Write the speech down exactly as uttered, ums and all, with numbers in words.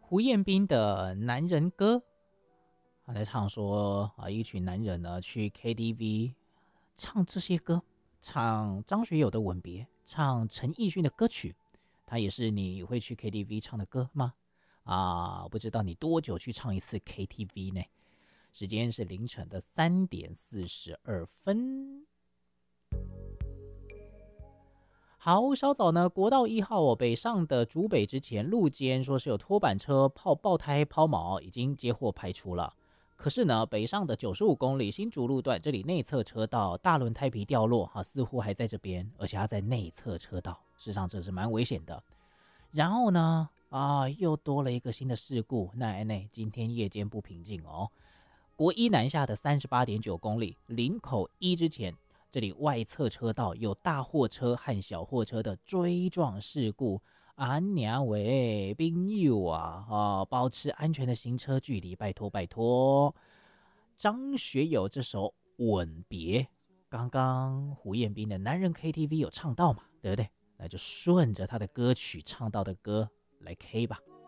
胡彦斌的男人歌，他在唱说啊，一群男人呢去 K T V 唱这些歌，唱张学友的《吻别》，唱陈奕迅的歌曲，他也是你会去 K T V 唱的歌吗？啊，不知道你多久去唱一次 K T V 呢？时间是凌晨的三点四十二分。好，稍早呢，国道一号哦，北上的竹北之前路肩说是有拖板车泡爆胎抛锚，已经接获排除了。可是呢，北上的九十五公里新竹路段，这里内侧车道大轮胎皮掉落，哈，似乎还在这边，而且它在内侧车道，事实上这是蛮危险的。然后呢，啊，又多了一个新的事故，那那今天夜间不平静哦。国一南下的三十八点九公里，林口一之前。这里外侧车道有大货车和小货车的追撞事故，安娘喂朋友啊，啊，保持安全的行车距离，拜托拜托。张学友这首《吻别》，刚刚胡彦斌的男人 K T V 有唱到嘛，对不对？那就顺着他的歌曲唱到的歌来 K 吧。